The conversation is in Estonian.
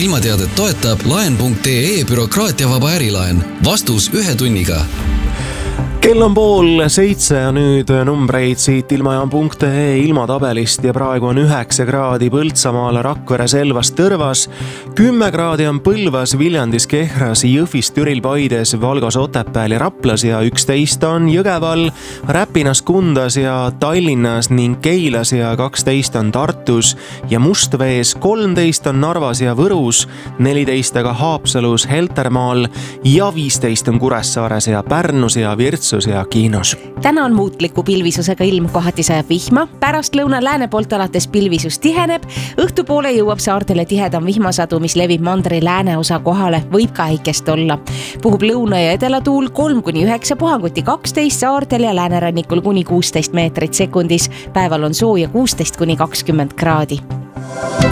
ilmateadet toetab laen.ee bürokraatiavaba ärilaen. Vastus 1 tunniga. Kell on 6:30 ja nüüd numbreid siit ilmajaam.ee ilmatabelist ja praegu on 9 kraadi Põltsamaal, Rakvere, Selvas, Tõrvas, 10 kraadi on Põlvas, Viljandis, Kehras, Jõhvis, Türil, Paides, Valgas, Otepääl ja Raplas ja 11 on Jõgeval, Räpinas, Kundas ja Tallinnas ning Keilas ja 12 on Tartus ja Mustvees, 13 on Narvas ja Võrus, 14 aga Haapsalus, Heltermaal ja 15 on Kuressaares ja Pärnus ja Virtsus ja Kiinos. Täna on muutliku pilvisusega ilm, kohati sajab vihma, pärast lõuna lääne poolt alates pilvisus tiheneb, õhtupoole jõuab saartele tihedam vihmasadu, mis levib mandri lääneosa kohale, võib ka äikest olla. Puhub lõuna- ja edelatuul 3-9, puhanguti 12 saartel ja läänerannikul kuni 16 meetrit sekundis. Päeval on sooja 16-20 kraadi.